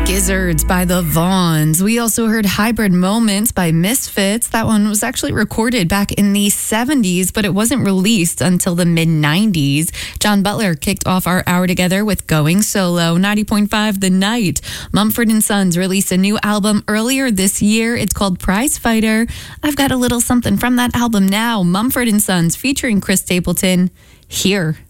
Gizzards by the Vaughns. We also heard Hybrid Moments by Misfits. That one was actually recorded back in the 70s, but it wasn't released until the mid-90s. John Butler kicked off our hour together with Going Solo. 90.5 The Night. Mumford & Sons released a new album earlier this year. It's called Prize Fighter. I've got a little something from that album now. Mumford & Sons featuring Chris Stapleton. Here.